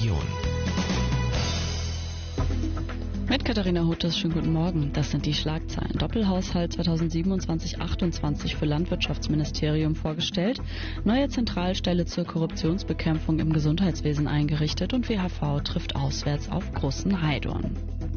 Region. Mit Katharina Huttes, schönen guten Morgen. Das sind die Schlagzeilen. Doppelhaushalt 2027-28 für Landwirtschaftsministerium vorgestellt, neue Zentralstelle zur Korruptionsbekämpfung im Gesundheitswesen eingerichtet und WHV trifft auswärts auf Großenheidorn.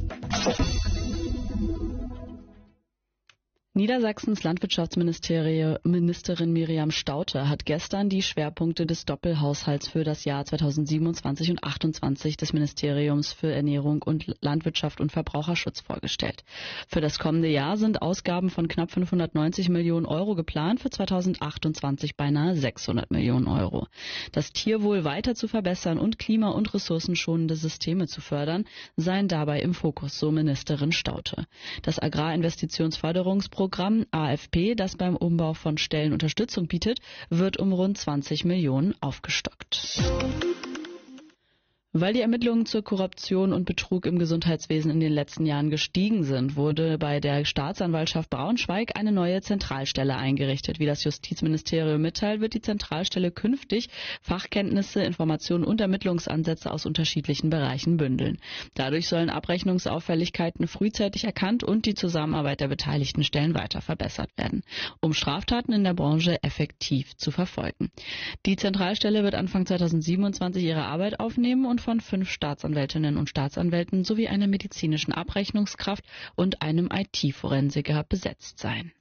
Niedersachsens Landwirtschaftsministerin Miriam Staudte hat gestern die Schwerpunkte des Doppelhaushalts für das Jahr 2027 und 28 des Ministeriums für Ernährung und Landwirtschaft und Verbraucherschutz vorgestellt. Für das kommende Jahr sind Ausgaben von knapp 590 Millionen Euro geplant, für 2028 beinahe 600 Millionen Euro. Das Tierwohl weiter zu verbessern und klima- und ressourcenschonende Systeme zu fördern, seien dabei im Fokus, so Ministerin Staudte. Das Agrarinvestitionsförderungsprogramm AFP, das beim Umbau von Stellen Unterstützung bietet, wird um rund 20 Millionen aufgestockt. Weil die Ermittlungen zur Korruption und Betrug im Gesundheitswesen in den letzten Jahren gestiegen sind, wurde bei der Staatsanwaltschaft Braunschweig eine neue Zentralstelle eingerichtet. Wie das Justizministerium mitteilt, wird die Zentralstelle künftig Fachkenntnisse, Informationen und Ermittlungsansätze aus unterschiedlichen Bereichen bündeln. Dadurch sollen Abrechnungsauffälligkeiten frühzeitig erkannt und die Zusammenarbeit der beteiligten Stellen weiter verbessert werden, um Straftaten in der Branche effektiv zu verfolgen. Die Zentralstelle wird Anfang 2027 ihre Arbeit aufnehmen und von 5 Staatsanwältinnen und Staatsanwälten sowie einer medizinischen Abrechnungskraft und einem IT-Forensiker besetzt sein.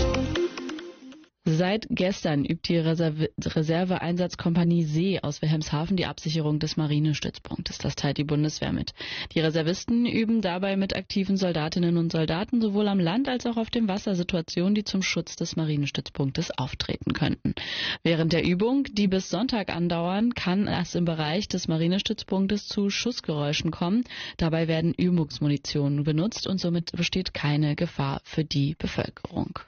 Seit gestern übt die Reserveeinsatzkompanie See aus Wilhelmshaven die Absicherung des Marinestützpunktes. Das teilt die Bundeswehr mit. Die Reservisten üben dabei mit aktiven Soldatinnen und Soldaten sowohl am Land als auch auf dem Wasser Situationen, die zum Schutz des Marinestützpunktes auftreten könnten. Während der Übung, die bis Sonntag andauern, kann es im Bereich des Marinestützpunktes zu Schussgeräuschen kommen. Dabei werden Übungsmunition benutzt und somit besteht keine Gefahr für die Bevölkerung.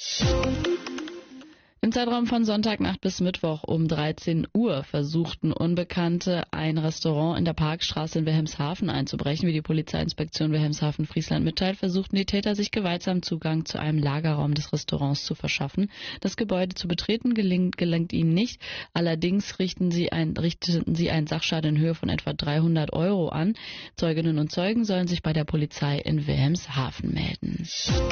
Im Zeitraum von Sonntagnacht bis Mittwoch um 13 Uhr versuchten Unbekannte ein Restaurant in der Parkstraße in Wilhelmshaven einzubrechen. Wie die Polizeiinspektion Wilhelmshaven-Friesland mitteilt, versuchten die Täter, sich gewaltsam Zugang zu einem Lagerraum des Restaurants zu verschaffen. Das Gebäude zu betreten gelingt ihnen nicht. Allerdings richteten sie einen Sachschaden in Höhe von etwa 300 Euro an. Zeuginnen und Zeugen sollen sich bei der Polizei in Wilhelmshaven melden.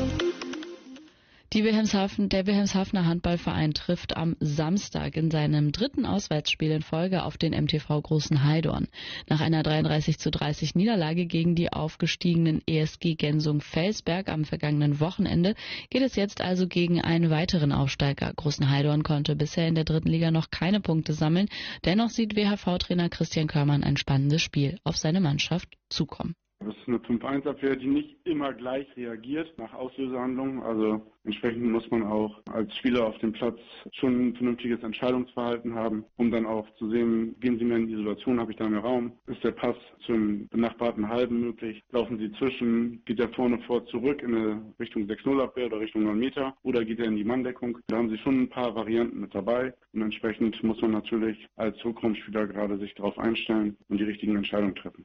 Der Wilhelmshavener Handballverein trifft am Samstag in seinem 3. Auswärtsspiel in Folge auf den MTV Großenheidorn. Nach einer 33:30 Niederlage gegen die aufgestiegenen ESG Gensung-Felsberg am vergangenen Wochenende geht es jetzt also gegen einen weiteren Aufsteiger. Großenheidorn konnte bisher in der 3. Liga noch keine Punkte sammeln. Dennoch sieht WHV-Trainer Christian Körmann ein spannendes Spiel auf seine Mannschaft zukommen. Das ist eine 5-1-Abwehr, die nicht immer gleich reagiert nach Auslösehandlungen. Also entsprechend muss man auch als Spieler auf dem Platz schon ein vernünftiges Entscheidungsverhalten haben, um dann auch zu sehen, gehen Sie mehr in Isolation, habe ich da mehr Raum? Ist der Pass zum benachbarten Halben möglich? Laufen Sie zwischen? Geht er vorne vor zurück in eine Richtung 6-0-Abwehr oder Richtung 9 Meter? Oder geht er in die Manndeckung? Da haben Sie schon ein paar Varianten mit dabei. Und entsprechend muss man natürlich als Rückraumspieler gerade sich darauf einstellen und die richtigen Entscheidungen treffen.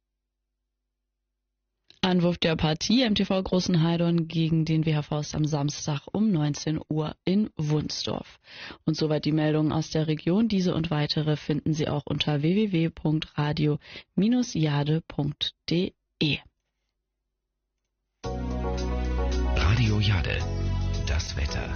Anwurf der Partie MTV Großenheidorn gegen den WHV am Samstag um 19 Uhr in Wunsdorf. Und soweit die Meldungen aus der Region. Diese und weitere finden Sie auch unter www.radio-jade.de. Radio Jade, das Wetter.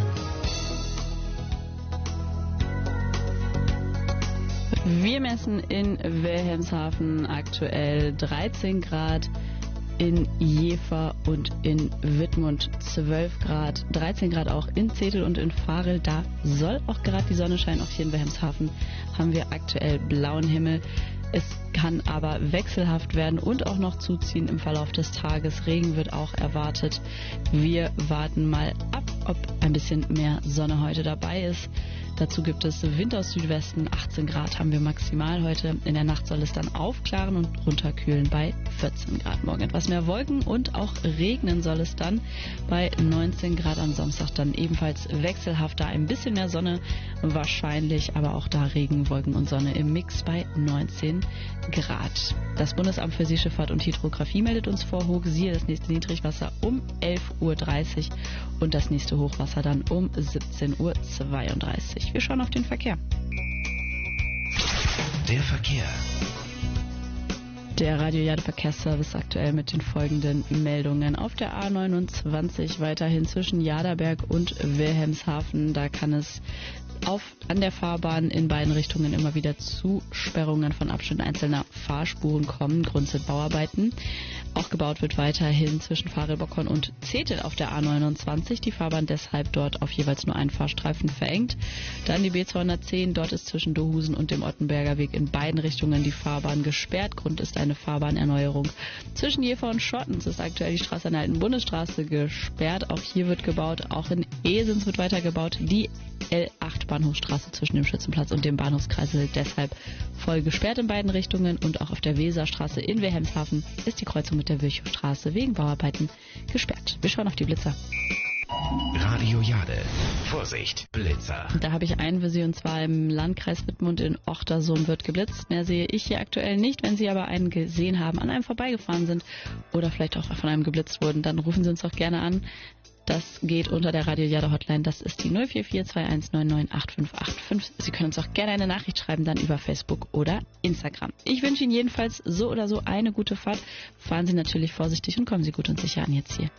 Wir messen in Wilhelmshaven aktuell 13 Grad. In Jever und in Wittmund 12 Grad, 13 Grad auch in Zetel und in Varel. Da soll auch gerade die Sonne scheinen. Auch hier in Wilhelmshaven haben wir aktuell blauen Himmel. Es kann aber wechselhaft werden und auch noch zuziehen im Verlauf des Tages. Regen wird auch erwartet. Wir warten mal ab, ob ein bisschen mehr Sonne heute dabei ist. Dazu gibt es Wind aus Südwesten, 18 Grad haben wir maximal heute. In der Nacht soll es dann aufklaren und runterkühlen bei 14 Grad. Morgen etwas mehr Wolken und auch regnen soll es dann bei 19 Grad am Samstag. Dann ebenfalls wechselhafter, ein bisschen mehr Sonne wahrscheinlich, aber auch da Regen, Wolken und Sonne im Mix bei 19 Grad. Das Bundesamt für Seeschifffahrt und Hydrographie meldet uns vor Hochsiehe das nächste Niedrigwasser um 11:30 Uhr und das nächste Hochwasser dann um 17:32 Uhr. Wir schauen auf den Verkehr. Der Verkehr. Der Radio Jade Verkehrsservice aktuell mit den folgenden Meldungen. Auf der A29 weiterhin zwischen Jaderberg und Wilhelmshaven. Da kann es an der Fahrbahn in beiden Richtungen immer wieder zu Sperrungen von Abschnitten einzelner Fahrspuren kommen. Grund sind Bauarbeiten. Auch gebaut wird weiterhin zwischen Fahrelbockern und Zetel auf der A29. Die Fahrbahn deshalb dort auf jeweils nur einen Fahrstreifen verengt. Dann die B210. Dort ist zwischen Dohusen und dem Ottenberger Weg in beiden Richtungen die Fahrbahn gesperrt. Grund ist eine Fahrbahnerneuerung. Zwischen Jever und Schottens ist aktuell die Straße an der alten Bundesstraße gesperrt. Auch hier wird gebaut. Auch in Esens wird weiter gebaut. Die L8 Bahnhofstraße zwischen dem Schützenplatz und dem Bahnhofskreisel deshalb voll gesperrt in beiden Richtungen. Und auch auf der Weserstraße in Wilhelmshaven ist die Kreuzung mit der Virchowstraße wegen Bauarbeiten gesperrt. Wir schauen auf die Blitzer. Radio Jade. Vorsicht, Blitzer. Da habe ich einen für Sie, und zwar im Landkreis Wittmund in Ochtersum wird geblitzt. Mehr sehe ich hier aktuell nicht. Wenn Sie aber einen gesehen haben, an einem vorbeigefahren sind oder vielleicht auch von einem geblitzt wurden, dann rufen Sie uns doch gerne an. Das geht unter der Radio Jade Hotline. Das ist die 04421998585. Sie können uns auch gerne eine Nachricht schreiben, dann über Facebook oder Instagram. Ich wünsche Ihnen jedenfalls so oder so eine gute Fahrt. Fahren Sie natürlich vorsichtig und kommen Sie gut und sicher an jetzt hier.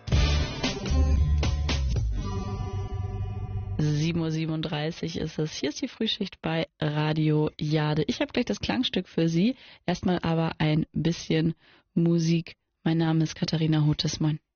7:37 Uhr ist es. Hier ist die Frühschicht bei Radio Jade. Ich habe gleich das Klangstück für Sie. Erstmal aber ein bisschen Musik. Mein Name ist Katharina Hotes. Moin.